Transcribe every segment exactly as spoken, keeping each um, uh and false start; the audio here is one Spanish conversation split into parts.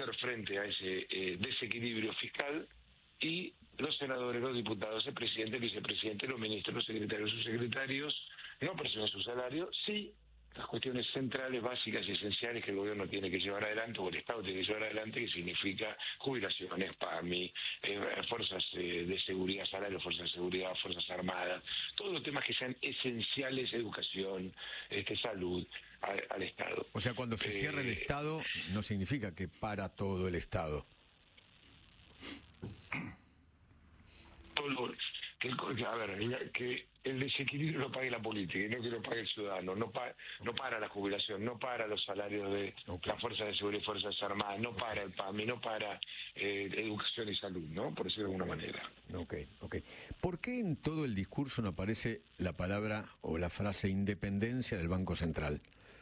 hacer frente a ese eh, desequilibrio fiscal, y los senadores, los diputados, el presidente, el vicepresidente, los ministros, los secretarios, sus secretarios, no presionan su salario, sí las cuestiones centrales, básicas y esenciales que el gobierno tiene que llevar adelante, o el Estado tiene que llevar adelante, que significa jubilaciones, P A M I, eh, fuerzas eh, de seguridad, salarios, fuerzas de seguridad, fuerzas armadas, todos los temas que sean esenciales, educación, este, salud, a, al Estado. O sea, cuando se eh, cierra el Estado, no significa que para todo el Estado. Todo lo, que, el, a ver, que el desequilibrio lo pague la política y no que lo pague el ciudadano. No, pa, okay. no para la jubilación, no para los salarios de okay. las fuerzas de seguridad y fuerzas armadas, no okay. para el P A M I, no para eh, educación y salud, ¿no? Por decirlo de alguna okay. manera. Ok, ok. ¿Por qué en todo el discurso no aparece la palabra o la frase independencia del Banco Central?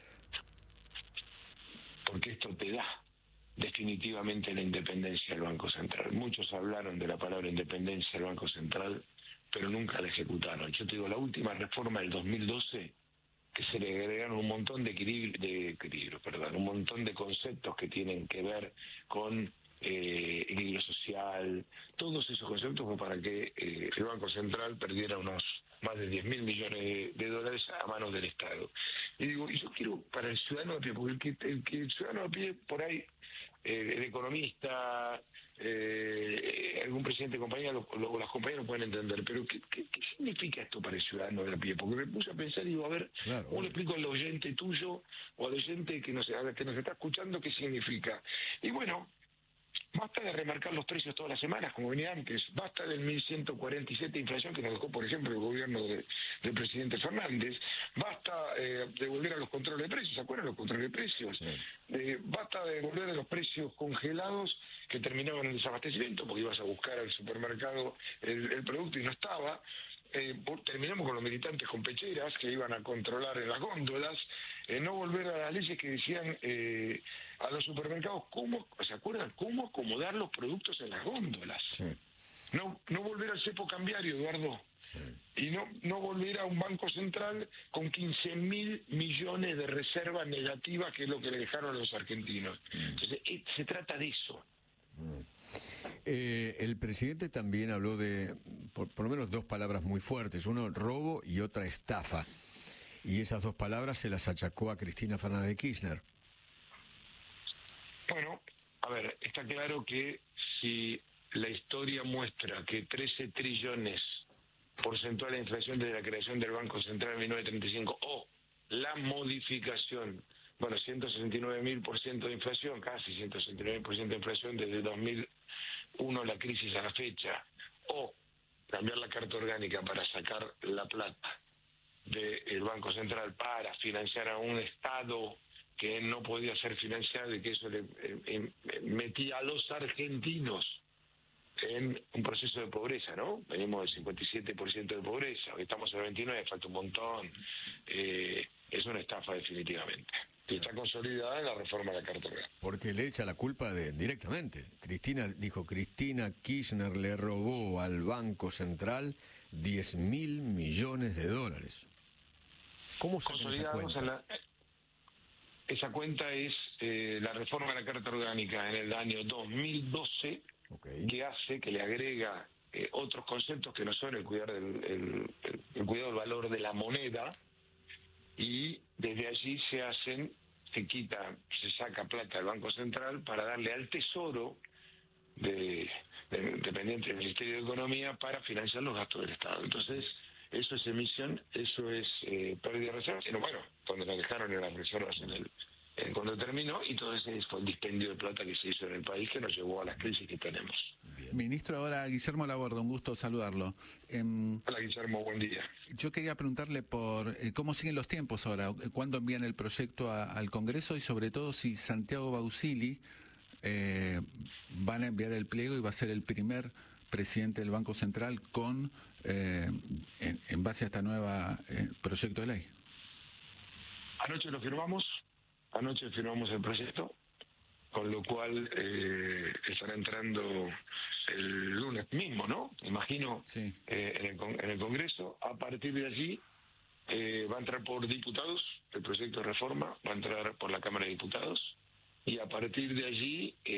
Porque esto te da definitivamente la independencia del Banco Central. Muchos hablaron de la palabra independencia del Banco Central, pero nunca la ejecutaron. Yo te digo, la última reforma del dos mil doce, que se le agregaron un montón de equilibrio, de equilibrio, perdón, un montón de conceptos que tienen que ver con eh, equilibrio social, todos esos conceptos fue para que eh, el Banco Central perdiera unos más de diez mil millones de, de dólares a manos del Estado. Y digo, y yo quiero para el ciudadano de pie, porque el que el, que el ciudadano de pie por ahí, eh, el economista, eh, algún presidente de compañía, lo, lo, las compañías no pueden entender, pero ¿qué, qué, ¿qué significa esto para el ciudadano de a pie? Porque me puse a pensar y digo, a ver, claro, ¿cómo le explico al oyente tuyo o al oyente que nos, que nos está escuchando qué significa? Y bueno, basta de remarcar los precios todas las semanas, como venía antes. Basta del mil ciento cuarenta y siete de inflación que nos dejó, por ejemplo, el gobierno de, del presidente Fernández. Basta eh, de volver a los controles de precios. ¿Se acuerdan los controles de precios? Sí. Eh, basta de volver a los precios congelados que terminaban en desabastecimiento, porque ibas a buscar al supermercado el, el producto y no estaba. Eh, terminamos con los militantes con pecheras que iban a controlar en las góndolas, eh, no volver a las leyes que decían eh, a los supermercados cómo, ¿se acuerdan? Cómo acomodar los productos en las góndolas. Sí. No, no volver al cepo cambiario, Eduardo. Sí. Y no, no volver a un banco central con quince mil millones de reservas negativas, que es lo que le dejaron a los argentinos. Mm. Entonces, eh, se trata de eso. Mm. Eh, el presidente también habló de, por, por lo menos dos palabras muy fuertes, uno robo y otra estafa, y esas dos palabras se las achacó a Cristina Fernández de Kirchner. Bueno, a ver, está claro que si la historia muestra que trece trillones porcentual de inflación desde la creación del Banco Central en mil novecientos treinta y cinco, o la modificación, bueno, ciento sesenta y nueve mil por ciento de inflación, casi ciento sesenta y nueve mil por ciento de inflación desde dos mil uno, la crisis a la fecha, o cambiar la Carta Orgánica para sacar la plata del Banco Central para financiar a un Estado que no podía ser financiado, y que eso le eh, eh, metía a los argentinos en un proceso de pobreza, ¿no? Venimos del cincuenta y siete por ciento de pobreza, hoy estamos en el veintinueve, falta un montón. Eh, es una estafa definitivamente. Y está consolidada en la reforma de la Carta Orgánica. Porque le echa la culpa de, directamente. Cristina dijo, Cristina Kirchner le robó al Banco Central diez mil millones de dólares. ¿Cómo se esa cuenta? La, esa cuenta es eh, la reforma de la Carta Orgánica en el año dos mil doce, okay, que hace, que le agrega eh, otros conceptos que no son el cuidar del el, el, el cuidado del valor de la moneda, y desde allí se hacen, se quita, se saca plata del Banco Central para darle al Tesoro, de, de, dependiente del Ministerio de Economía, para financiar los gastos del Estado. Entonces, eso es emisión, eso es eh, pérdida de reservas, sino bueno, cuando nos dejaron en las reservas en el, en cuando terminó, y todo ese fue el dispendio de plata que se hizo en el país, que nos llevó a las crisis que tenemos. Bien. Ministro, ahora Guillermo Laborde, un gusto saludarlo. Eh, Hola Guillermo, buen día. Yo quería preguntarle por eh, cómo siguen los tiempos ahora, cuándo envían el proyecto a, al Congreso, y sobre todo si Santiago Bausili eh, van a enviar el pliego y va a ser el primer presidente del Banco Central con eh, en, en base a esta nueva eh, proyecto de ley. Anoche lo firmamos, anoche firmamos el proyecto, con lo cual eh, estará entrando el lunes mismo, ¿no? Imagino, sí. eh, en, el, en el Congreso. A partir de allí eh, va a entrar por diputados, el proyecto de reforma va a entrar por la Cámara de Diputados, y a partir de allí... Eh,